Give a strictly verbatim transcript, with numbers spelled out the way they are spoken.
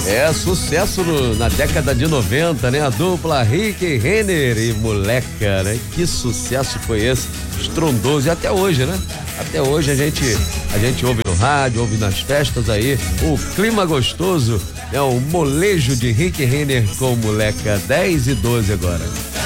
É, sucesso no, na década de noventa, né? A dupla Rick Renner e Moleca, né? Que sucesso foi esse? Estrondoso. E até hoje, né? Até hoje a gente, a gente ouve no rádio, ouve nas festas aí, o clima gostoso, é o molejo de Rick Renner com Moleca. dez e doze agora.